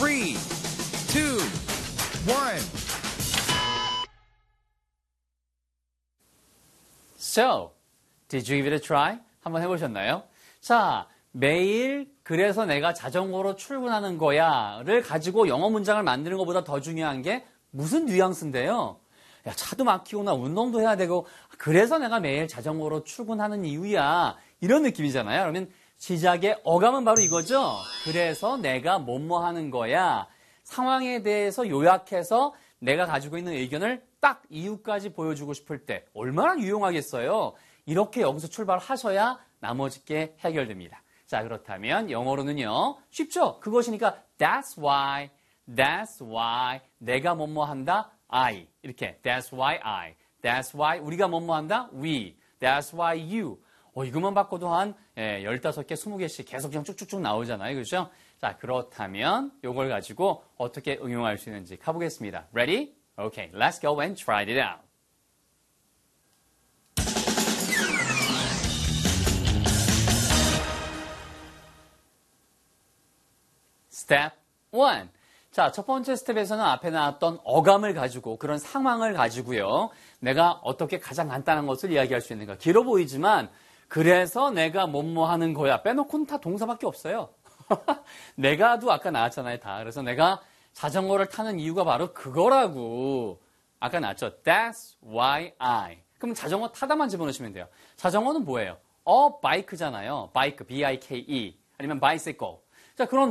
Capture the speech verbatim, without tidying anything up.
three, two, one. So, did you give it a try? 한번 해보셨나요? 자, 매일 그래서 내가 자전거로 출근하는 거야를 가지고 영어 문장을 만드는 것보다 더 중요한 게 무슨 뉘앙스인데요? 야, 차도 막히고 나 운동도 해야 되고 그래서 내가 매일 자전거로 출근하는 이유야. 이런 느낌이잖아요. 그러면 시작의 어감은 바로 이거죠. 그래서 내가 뭐뭐 하는 거야. 상황에 대해서 요약해서 내가 가지고 있는 의견을 딱 이유까지 보여주고 싶을 때 얼마나 유용하겠어요. 이렇게 여기서 출발하셔야 나머지 게 해결됩니다. 자, 그렇다면 영어로는요. 쉽죠? 그것이니까 that's why, that's why 내가 뭐뭐 한다, I. 이렇게 that's why I, that's why 우리가 뭐뭐 한다, we, that's why you. 어, 이것만 바꿔도 한 예, 열다섯 개, 스무 개씩 계속 그냥 쭉쭉쭉 나오잖아요. 그렇죠? 자, 그렇다면 이걸 가지고 어떻게 응용할 수 있는지 가보겠습니다. Ready? Okay, let's go and try it out. Step one. 자, 첫 번째 스텝에서는 앞에 나왔던 어감을 가지고 그런 상황을 가지고요. 내가 어떻게 가장 간단한 것을 이야기할 수 있는가. 길어 보이지만 그래서 내가 뭐뭐 하는 거야. 빼놓고는 다 동사밖에 없어요. 내가도 아까 나왔잖아요. 다. 그래서 내가 자전거를 타는 이유가 바로 그거라고. 아까 나왔죠. That's why I. 그럼 자전거 타다만 집어넣으시면 돼요. 자전거는 뭐예요? 어, 바이크잖아요. 바이크, B I K E. 아니면 bicycle. 자, 그럼